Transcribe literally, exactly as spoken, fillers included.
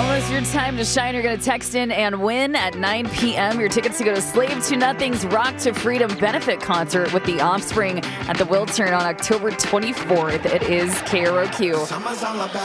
Almost your time to shine. You're going to text in and win at nine p.m. your tickets to go to Slave to Nothing's Rock to Freedom benefit concert with The Offspring at the Wiltern on October twenty-fourth. It is K R O Q.